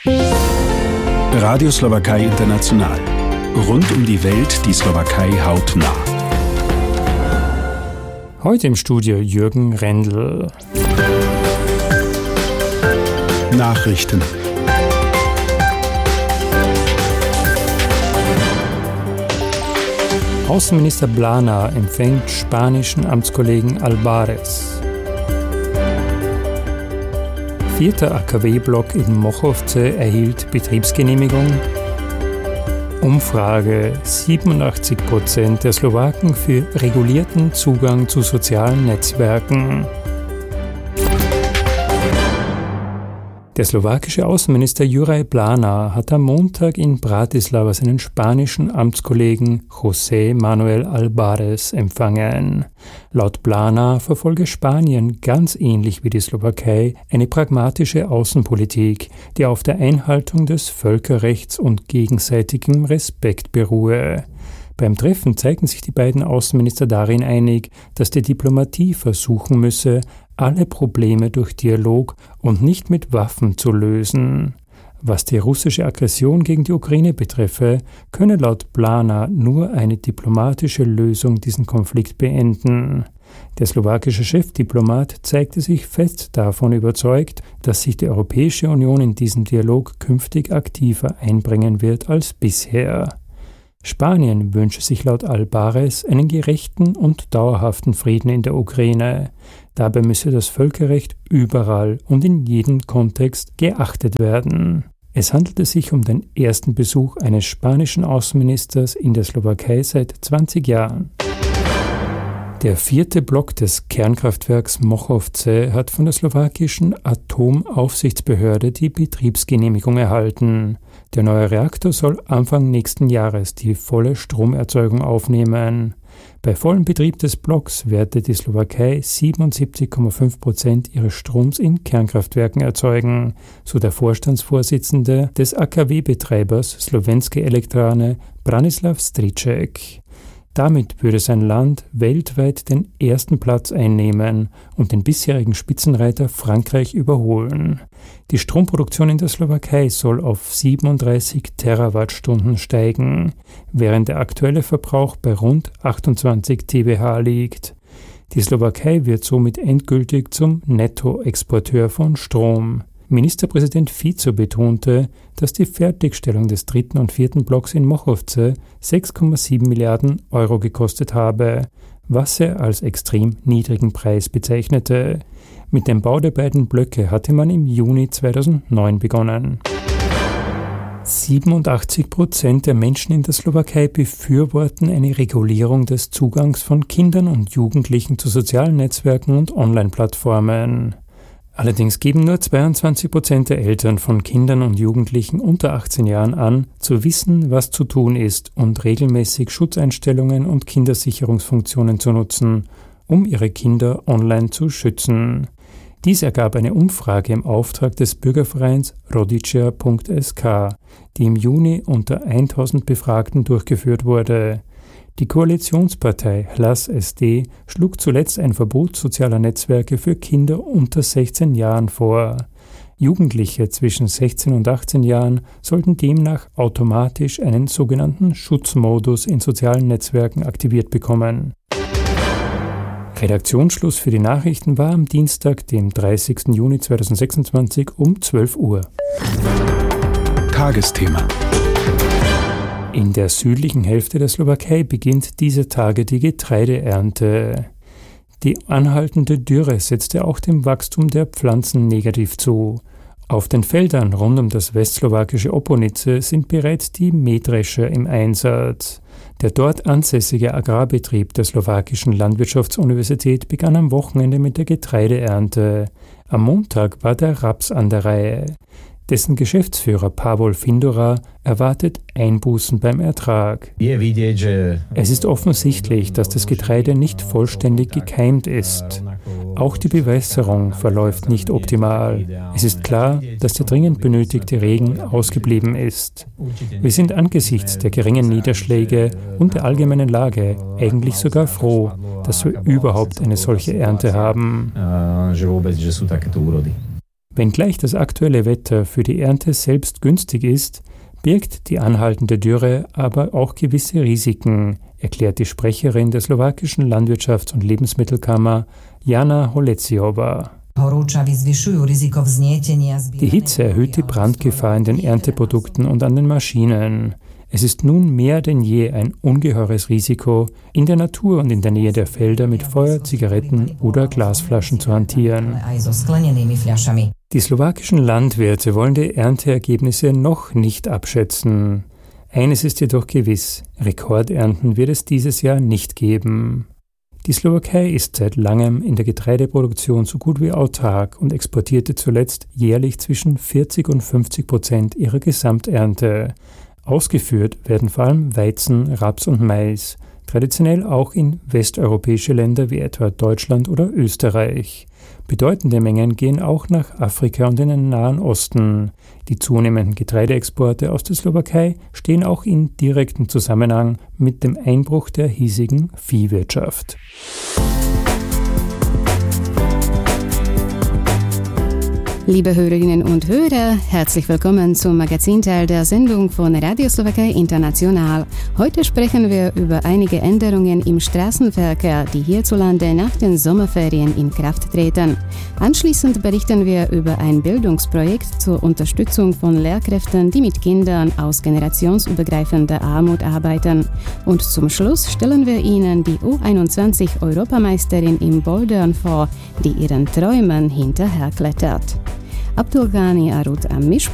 Radio Slowakei International. Rund um die Welt die Slowakei hautnah. Heute im Studio Jürgen Rendl. Nachrichten. Außenminister Blana empfängt spanischen Amtskollegen Albares. 4. AKW-Block in Mochovce erhielt Betriebsgenehmigung. Umfrage: 87% der Slowaken für regulierten Zugang zu sozialen Netzwerken. Der slowakische Außenminister Juraj Blana hat am Montag in Bratislava seinen spanischen Amtskollegen José Manuel Albares empfangen. Laut Blana verfolge Spanien ganz ähnlich wie die Slowakei eine pragmatische Außenpolitik, die auf der Einhaltung des Völkerrechts und gegenseitigem Respekt beruhe. Beim Treffen zeigten sich die beiden Außenminister darin einig, dass die Diplomatie versuchen müsse, alle Probleme durch Dialog und nicht mit Waffen zu lösen. Was die russische Aggression gegen die Ukraine betreffe, könne laut Blana nur eine diplomatische Lösung diesen Konflikt beenden. Der slowakische Chefdiplomat zeigte sich fest davon überzeugt, dass sich die Europäische Union in diesem Dialog künftig aktiver einbringen wird als bisher. Spanien wünsche sich laut Albares einen gerechten und dauerhaften Frieden in der Ukraine. Dabei müsse das Völkerrecht überall und in jedem Kontext geachtet werden. Es handelte sich um den ersten Besuch eines spanischen Außenministers in der Slowakei seit 20 Jahren. Der 4. Block des Kernkraftwerks Mochovce hat von der slowakischen Atomaufsichtsbehörde die Betriebsgenehmigung erhalten. Der neue Reaktor soll Anfang nächsten Jahres die volle Stromerzeugung aufnehmen. Bei vollem Betrieb des Blocks werde die Slowakei 77,5% ihres Stroms in Kernkraftwerken erzeugen, so der Vorstandsvorsitzende des AKW-Betreibers Slovenské elektrárne Branislav Striček. Damit würde sein Land weltweit den ersten Platz einnehmen und den bisherigen Spitzenreiter Frankreich überholen. Die Stromproduktion in der Slowakei soll auf 37 Terawattstunden steigen, während der aktuelle Verbrauch bei rund 28 TWh liegt. Die Slowakei wird somit endgültig zum Nettoexporteur von Strom. Ministerpräsident Fico betonte, dass die Fertigstellung des 3. und 4. Blocks in Mochovce 6,7 Milliarden Euro gekostet habe, was er als extrem niedrigen Preis bezeichnete. Mit dem Bau der beiden Blöcke hatte man im Juni 2009 begonnen. 87% der Menschen in der Slowakei befürworten eine Regulierung des Zugangs von Kindern und Jugendlichen zu sozialen Netzwerken und Online-Plattformen. Allerdings geben nur 22% der Eltern von Kindern und Jugendlichen unter 18 Jahren an, zu wissen, was zu tun ist und regelmäßig Schutzeinstellungen und Kindersicherungsfunktionen zu nutzen, um ihre Kinder online zu schützen. Dies ergab eine Umfrage im Auftrag des Bürgervereins Rodicia.sk, die im Juni unter 1000 Befragten durchgeführt wurde. Die Koalitionspartei Hlas SD schlug zuletzt ein Verbot sozialer Netzwerke für Kinder unter 16 Jahren vor. Jugendliche zwischen 16 und 18 Jahren sollten demnach automatisch einen sogenannten Schutzmodus in sozialen Netzwerken aktiviert bekommen. Redaktionsschluss für die Nachrichten war am Dienstag, dem 30. Juni 2026 um 12 Uhr. Tagesthema. In der südlichen Hälfte der Slowakei beginnt dieser Tage die Getreideernte. Die anhaltende Dürre setzte auch dem Wachstum der Pflanzen negativ zu. Auf den Feldern rund um das westslowakische Oponice sind bereits die Mähdrescher im Einsatz. Der dort ansässige Agrarbetrieb der slowakischen Landwirtschaftsuniversität begann am Wochenende mit der Getreideernte. Am Montag war der Raps an der Reihe. Dessen Geschäftsführer Pavol Findora erwartet Einbußen beim Ertrag. Es ist offensichtlich, dass das Getreide nicht vollständig gekeimt ist. Auch die Bewässerung verläuft nicht optimal. Es ist klar, dass der dringend benötigte Regen ausgeblieben ist. Wir sind angesichts der geringen Niederschläge und der allgemeinen Lage eigentlich sogar froh, dass wir überhaupt eine solche Ernte haben. Wenngleich das aktuelle Wetter für die Ernte selbst günstig ist, birgt die anhaltende Dürre aber auch gewisse Risiken, erklärt die Sprecherin der slowakischen Landwirtschafts- und Lebensmittelkammer Jana Holeciowa. Die Hitze erhöht die Brandgefahr in den Ernteprodukten und an den Maschinen. Es ist nun mehr denn je ein ungeheures Risiko, in der Natur und in der Nähe der Felder mit Feuer, Zigaretten oder Glasflaschen zu hantieren. Die slowakischen Landwirte wollen die Ernteergebnisse noch nicht abschätzen. Eines ist jedoch gewiss: Rekordernten wird es dieses Jahr nicht geben. Die Slowakei ist seit langem in der Getreideproduktion so gut wie autark und exportierte zuletzt jährlich zwischen 40% und 50% ihrer Gesamternte. Ausgeführt werden vor allem Weizen, Raps und Mais, traditionell auch in westeuropäische Länder wie etwa Deutschland oder Österreich. Bedeutende Mengen gehen auch nach Afrika und in den Nahen Osten. Die zunehmenden Getreideexporte aus der Slowakei stehen auch in direktem Zusammenhang mit dem Einbruch der hiesigen Viehwirtschaft. Liebe Hörerinnen und Hörer, herzlich willkommen zum Magazinteil der Sendung von Radio Slowakei International. Heute sprechen wir über einige Änderungen im Straßenverkehr, die hierzulande nach den Sommerferien in Kraft treten. Anschließend berichten wir über ein Bildungsprojekt zur Unterstützung von Lehrkräften, die mit Kindern aus generationsübergreifender Armut arbeiten. Und zum Schluss stellen wir Ihnen die U21-Europameisterin im Bouldern vor, die ihren Träumen hinterherklettert. Abdulghani Arut am